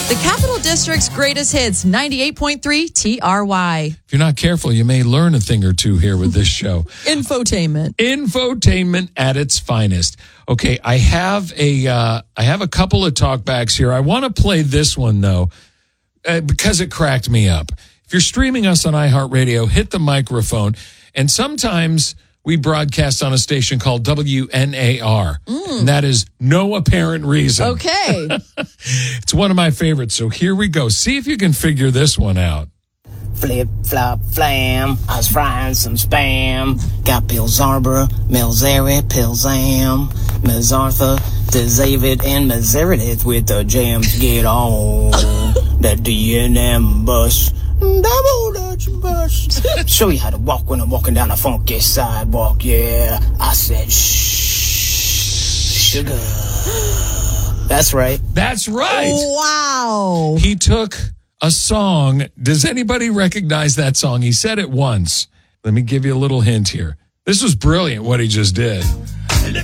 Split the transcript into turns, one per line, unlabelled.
The Capital District's greatest hits, 98.3 TRY.
If you're not careful, you may learn a thing or two here with this show.
Infotainment.
Infotainment at its finest. Okay, I have a couple of talkbacks here. I want to play this one, though, because it cracked me up. If you're streaming us on iHeartRadio, hit the microphone. And sometimes we broadcast on a station called WNAR. And that is no apparent reason.
Okay.
It's one of my favorites. So here we go. See if you can figure this one out.
Flip, flop, flam, I was frying some Spam. Got Bill Zarborough, Milzeri, Pilzam, Ms. Arthur, David, and Meredith with the jams. Get on that D&M bus. Double Dutch bus. Show you how to walk when I'm walking down a funky sidewalk, yeah. I said, shh, sugar. That's right.
That's right.
Wow.
He took a song. Does anybody recognize that song? He said it once. Let me give you a little hint here. This was brilliant what he just did.